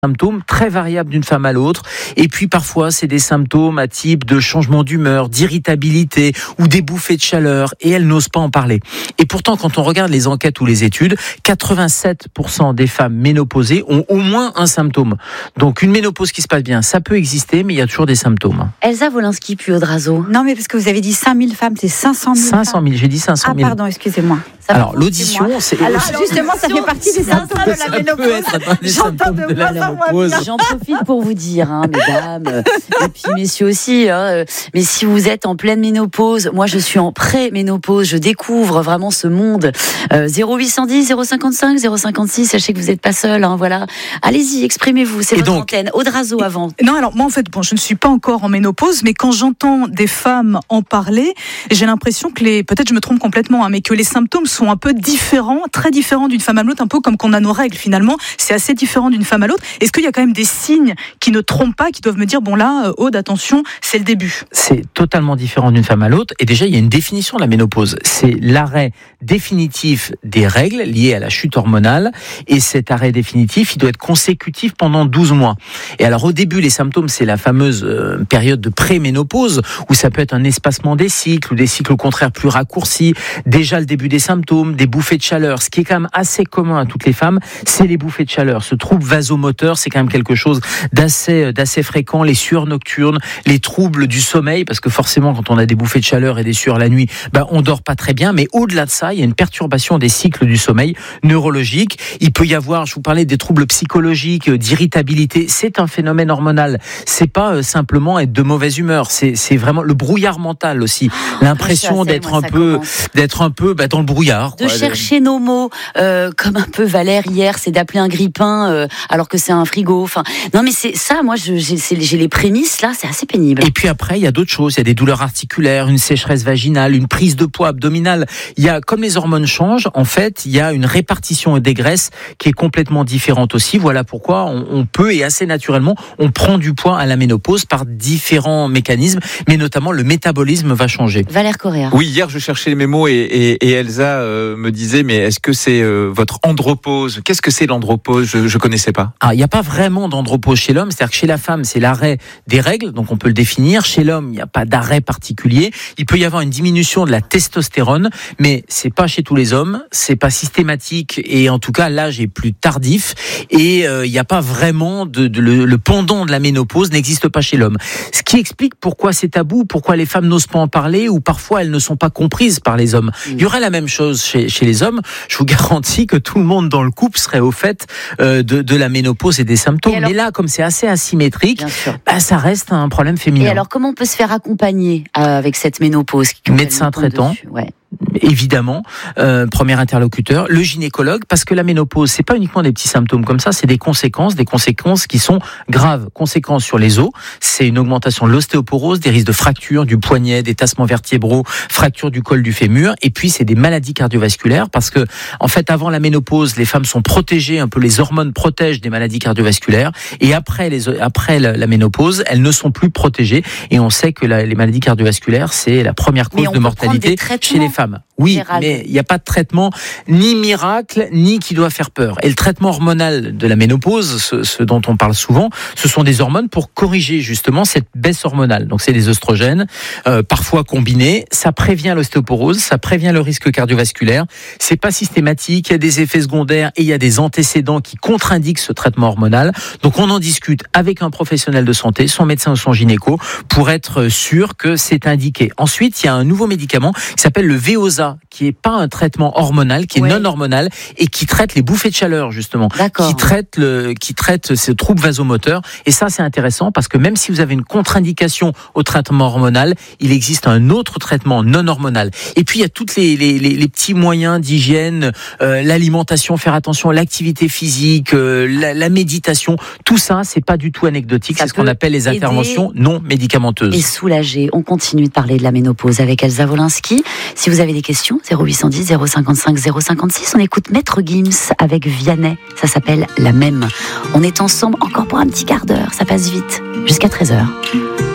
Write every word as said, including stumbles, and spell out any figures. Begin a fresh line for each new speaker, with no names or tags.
symptômes très variables d'une femme à l'autre, et puis parfois c'est des symptômes à type de changement d'humeur, d'irritabilité ou des bouffées de chaleur, et elles n'osent pas en parler. Et pourtant, quand on regarde les enquêtes ou les études, quatre-vingt-sept pour cent des femmes ménopausées ont au moins un symptôme. Donc une ménopause qui se passe bien, ça peut exister, mais il y a toujours des symptômes.
Elsa Wolinski, puis Audrazo.
Non, mais parce que vous avez dit cinq mille femmes, c'est cinq cent mille.
cinq cent mille, j'ai dit cinq cent mille.
Ah, pardon, excusez-moi.
Ça
Alors l'audition, c'est...
Alors justement, ça fait partie des symptômes de la ménopause.
J'entends de la ménopause.
J'en profite pour vous dire, hein, mesdames, euh, et puis messieurs aussi, hein, euh, mais si vous êtes en pleine ménopause, moi je suis en pré-ménopause, je découvre vraiment ce monde. Euh, zéro huit cent dix, zéro cinquante-cinq, zéro cinquante-six, sachez que vous n'êtes pas seul, hein, voilà. Allez-y, exprimez-vous, c'est
Et
votre
donc,
antenne. Audrazo avant.
Non, alors moi en fait, bon, je ne suis pas encore en ménopause, mais quand j'entends des femmes en parler, j'ai l'impression que les, peut-être je me trompe complètement, hein, mais que les symptômes sont un peu différents, très différents d'une femme à l'autre, un peu comme qu'on a nos règles finalement, c'est assez différent d'une femme à l'autre. Est-ce qu'il y a quand même des signes qui ne trompent pas, qui doivent me dire, bon là, euh, Aude, attention, c'est le début?
C'est totalement différent d'une femme à l'autre, et déjà il y a une définition de la ménopause. C'est l'arrêt définitif des règles liées à la chute hormonale, et cet arrêt définitif, il doit être consécutif pendant douze mois. Et alors au début, les symptômes, c'est la fameuse euh, période de pré-ménopause, où ça peut être un espacement des cycles, ou des cycles au contraire plus raccourcis, déjà le début des symptômes, des bouffées de chaleur. Ce qui est quand même assez commun à toutes les femmes, c'est les bouffées de chaleur. Ce trouble vasomoteur, c'est quand même quelque chose d'assez, d'assez fréquent. Les sueurs nocturnes, les troubles du sommeil, parce que forcément, quand on a des bouffées de chaleur et des sueurs la nuit, ben, on dort pas très bien. Mais au-delà de ça, il y a une perturbation des cycles du sommeil neurologique. Il peut y avoir, je vous parlais des troubles psychologiques, d'irritabilité. C'est un phénomène hormonal. C'est pas euh, simplement être de mauvaise humeur. C'est, c'est vraiment le brouillard mental aussi. L'impression
assez,
d'être,
moi,
un
ça
peu,
commence.
d'être un peu, bah, dans le brouillard.
De
quoi.
chercher nos mots, euh, comme un peu Valère hier, c'est d'appeler un grille-pain euh, alors que c'est un frigo. Enfin, non mais c'est ça, moi je, j'ai, c'est, j'ai les prémices là, c'est assez pénible.
Et puis après, il y a d'autres choses. Il y a des douleurs articulaires, une sécheresse vaginale, une prise de poids abdominale. Il y a, comme les hormones changent, en fait, il y a une répartition des graisses qui est complètement différente aussi. Voilà pourquoi on, on peut, et assez naturellement, on prend du poids à la ménopause par différents mécanismes, mais notamment le métabolisme va changer.
Valère Correa.
Oui, hier je cherchais mes mots et, et, et Elsa euh, me disait, mais est-ce que c'est euh, votre andropause? Qu'est-ce que c'est l'andropause? Je ne connaissais pas.
Alors, il n'y a pas vraiment d'andropause chez l'homme, c'est-à-dire que chez la femme, c'est l'arrêt des règles, donc on peut le définir. Chez l'homme, il n'y a pas d'arrêt particulier. Il peut y avoir une diminution de la testostérone, mais c'est pas chez tous les hommes, c'est pas systématique, et en tout cas, l'âge est plus tardif, et euh, il n'y a pas vraiment de, de le, le pendant de la ménopause n'existe pas chez l'homme. Ce qui explique pourquoi c'est tabou, pourquoi les femmes n'osent pas en parler, ou parfois elles ne sont pas comprises par les hommes. Mmh. Il y aurait la même chose chez, chez les hommes. Je vous garantis que tout le monde dans le couple serait au fait euh, de, de la ménopause et des symptômes. Et alors, mais là, comme c'est assez asymétrique, bah, ça reste un problème féminin.
Et alors, comment on peut se faire accompagner euh, avec cette ménopause?
Médecin traitant. Ouais. Évidemment, euh, premier interlocuteur, le gynécologue, parce que la ménopause, c'est pas uniquement des petits symptômes comme ça, c'est des conséquences, des conséquences qui sont graves. Conséquences sur les os, c'est une augmentation de l'ostéoporose, des risques de fracture du poignet, des tassements vertébraux, fracture du col du fémur, et puis c'est des maladies cardiovasculaires, parce que en fait, avant la ménopause, les femmes sont protégées, un peu les hormones protègent des maladies cardiovasculaires, et après les après la, la ménopause, elles ne sont plus protégées, et on sait que la, les maladies cardiovasculaires, c'est la première cause de mortalité chez les femmes. Oui, Gérald. Mais il n'y a pas de traitement ni miracle, ni qui doit faire peur. Et le traitement hormonal de la ménopause, ce, ce dont on parle souvent, ce sont des hormones pour corriger justement cette baisse hormonale. Donc c'est des oestrogènes, euh, parfois combinés. Ça prévient l'ostéoporose, ça prévient le risque cardiovasculaire. C'est pas systématique, il y a des effets secondaires et il y a des antécédents qui contre-indiquent ce traitement hormonal. Donc on en discute avec un professionnel de santé, son médecin ou son gynéco, pour être sûr que c'est indiqué. Ensuite, il y a un nouveau médicament qui s'appelle le Veoza, qui est pas un traitement hormonal, qui est ouais. non hormonal et qui traite les bouffées de chaleur justement,
D'accord.
qui traite le, qui traite ce trouble vasomoteur. Et ça, c'est intéressant parce que même si vous avez une contre-indication au traitement hormonal, il existe un autre traitement non hormonal. Et puis il y a toutes les les, les, les petits moyens d'hygiène, euh, l'alimentation, faire attention à l'activité physique, euh, la, la méditation. Tout ça, c'est pas du tout anecdotique. Ça c'est ce qu'on appelle les interventions non médicamenteuses.
Et soulager. On continue de parler de la ménopause avec Elsa Wolinski. Si vous avez des questions, zéro huit cent dix, zéro cinquante-cinq, zéro cinquante-six. On écoute Maître Gims avec Vianney. Ça s'appelle La Même. On est ensemble encore pour un petit quart d'heure. Ça passe vite. Jusqu'à treize heures.